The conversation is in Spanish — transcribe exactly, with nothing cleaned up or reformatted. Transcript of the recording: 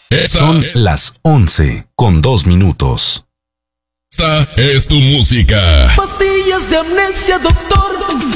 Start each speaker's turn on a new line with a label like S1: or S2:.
S1: Esta
S2: Son
S1: es,
S2: las once con dos minutos.
S1: esta es tu música.
S3: Pastillas de amnesia, doctor.